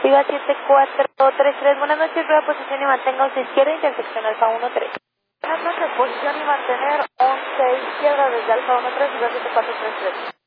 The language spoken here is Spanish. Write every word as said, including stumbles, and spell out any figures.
Siga siete cuatro tres tres. Buenas noches, vea posición y mantenga once izquierda, intersección Alfa uno tres. Buenas noches, posición y mantener once izquierda desde Alfa uno tres y siete cuatro tres tres.